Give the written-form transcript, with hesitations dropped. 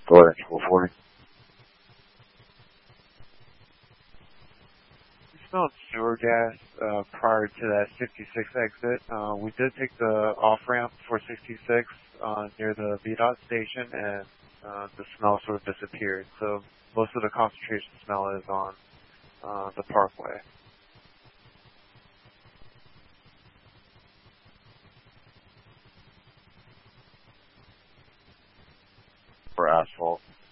Go ahead, 440. We smelled sewer gas prior to that 66 exit. We did take the off-ramp for 66 near the VDOT station, and the smell sort of disappeared. So most of the concentration smell is on the parkway. For asphalt.